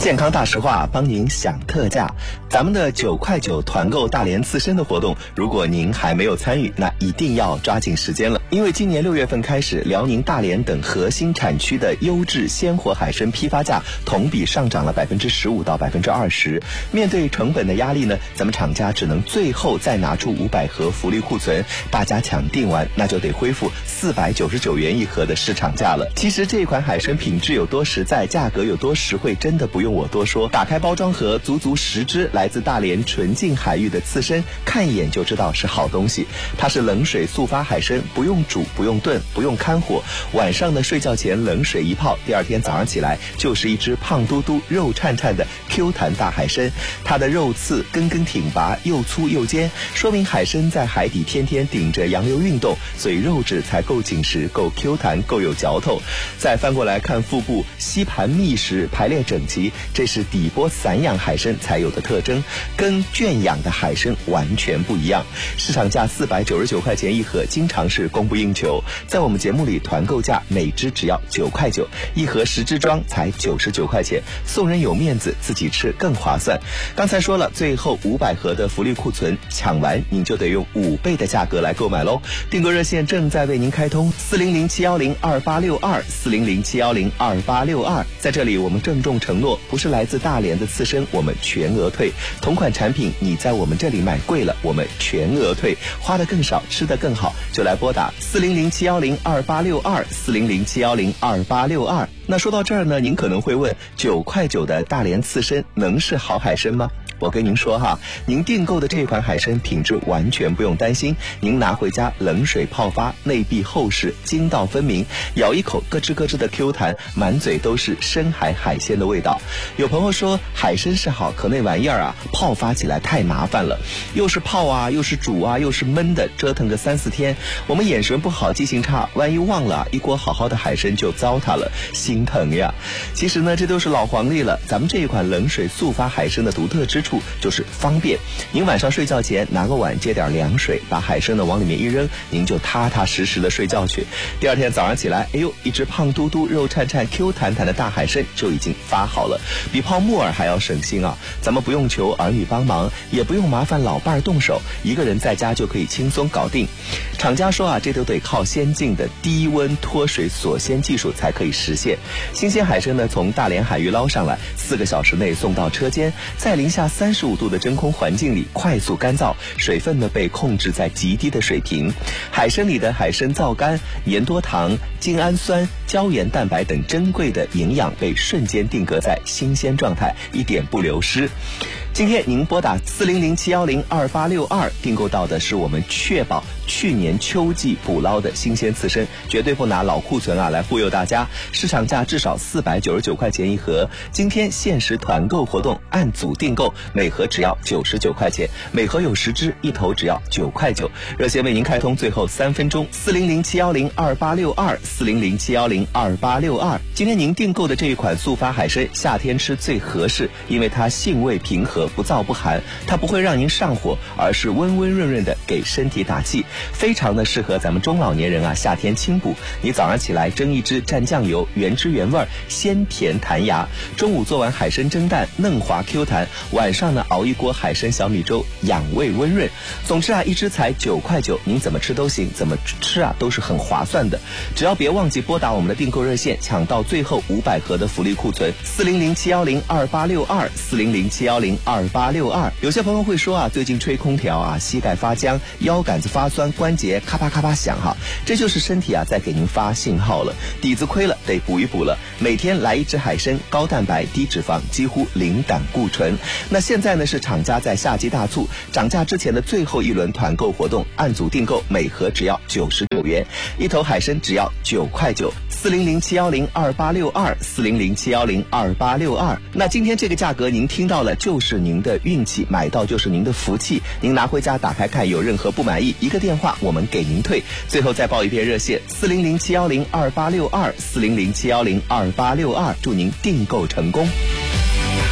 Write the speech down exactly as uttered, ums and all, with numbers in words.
健康大实话，帮您享特价。咱们的九块九团购大连刺身的活动，如果您还没有参与，那一定要抓紧时间了。因为今年六月份开始，辽宁大连等核心产区的优质鲜活海参批发价同比上涨了百分之十五到百分之二十。面对成本的压力呢，咱们厂家只能最后再拿出五百盒福利库存，大家抢订完，那就得恢复四百九十九元一盒的市场价了。其实这款海参品质有多实在，价格有多实惠，真的不用我多说。打开包装盒，足足十只来自大连纯净海域的刺参，看一眼就知道是好东西。它是冷水速发海参，不用煮，不用炖，不用看火，晚上的睡觉前冷水一泡，第二天早上起来就是一只胖嘟嘟、肉颤颤的 Q 弹大海参。它的肉刺根根挺拔，又粗又尖，说明海参在海底天天顶着洋流运动，所以肉质才够紧实，够 Q 弹，够有嚼头。再翻过来看腹部，吸盘密实，排列整齐，这是底波散养海参才有的特征，跟圈养的海参完全不一样。市场价四百九十九块钱一盒，经常是供不应求。在我们节目里，团购价每只只要九块九，一盒十只装才九十九块钱，送人有面子，自己吃更划算。刚才说了，最后五百盒的福利库存抢完，您就得用五倍的价格来购买喽。订购热线正在为您开通，四零零七幺零二八六二，四零零七幺零二八六二。在这里，我们郑重承诺，不是来自大连的刺参，我们全额退。同款产品你在我们这里买贵了，我们全额退，花得更少，吃得更好，就来拨打四零零七幺零二八六二，四零零七幺零二八六二。那说到这儿呢，您可能会问，九块九的大连刺参能是好海参吗？我跟您说哈，您订购的这款海参品质完全不用担心，您拿回家冷水泡发，内壁厚实，筋道分明，咬一口咯吱咯吱的 Q 弹，满嘴都是深海海鲜的味道。有朋友说海参是好，可那玩意儿啊，泡发起来太麻烦了，又是泡啊，又是煮啊，又是焖的，折腾个三四天，我们眼神不好，记性差，万一忘了，一锅好好的海参就糟蹋了，心疼呀。其实呢，这都是老黄历了，咱们这一款冷水速发海参的独特之处就是方便。您晚上睡觉前拿个碗接点凉水，把海参呢往里面一扔，您就踏踏实实的睡觉去。第二天早上起来，哎呦，一只胖嘟嘟、肉颤颤、Q 弹弹的大海参就已经发好了，比泡木耳还要省心啊！咱们不用求儿女帮忙，也不用麻烦老伴儿动手，一个人在家就可以轻松搞定。厂家说啊，这都得靠先进的低温脱水锁鲜技术才可以实现。新鲜海参呢，从大连海域捞上来，四个小时内送到车间，在零下三十五度的真空环境里快速干燥，水分呢被控制在极低的水平。海参里的海参皂苷、粘多糖、精氨酸、胶原蛋白等珍贵的营养被瞬间定格在新鲜状态，一点不流失。今天您拨打四零零七幺零二八六二订购到的是我们确保去年秋季捕捞的新鲜刺参，绝对不拿老库存啊来忽悠大家。市场价至少四百九十九块钱一盒，今天限时团购活动，按组订购，每盒只要九十九块钱，每盒有十只，一头只要九块九。热线为您开通最后三分钟，四零零七幺零二八六二，四零零七幺零二八六二。今天您订购的这一款速发海参，夏天吃最合适，因为它性味平和，不燥不寒，它不会让您上火，而是温温润润的给身体打气，非常的适合咱们中老年人啊，夏天清补。你早上起来蒸一只蘸酱油，原汁原味，鲜甜弹牙。中午做完海参蒸蛋，嫩滑 Q 弹。晚上呢熬一锅海参小米粥，养胃温润。总之啊，一只才九块九，您怎么吃都行，怎么吃啊都是很划算的。只要别忘记拨打我们的订购热线，抢到最后五百盒的福利库存，四零零七幺零二八六二，四零零七幺零二八六二。有些朋友会说啊，最近吹空调啊，膝盖发僵，腰杆子发酸，关节咔啪咔啪响哈，这就是身体啊在给您发信号了，底子亏了，得补一补了。每天来一只海参，高蛋白低脂肪，几乎零胆固醇。那现在呢是厂家在夏季大促，涨价之前的最后一轮团购活动，按组订购，每盒只要九十九元，一头海参只要九块九。四零零七幺零二八六二，四零零七幺零二八六二。那今天这个价格您听到了，就是您的运气，买到就是您的福气。您拿回家打开看，有任何不满意，一个电话我们给您退。最后再报一遍热线，四零零七幺零二八六二，四零零七幺零二八六二。祝您订购成功。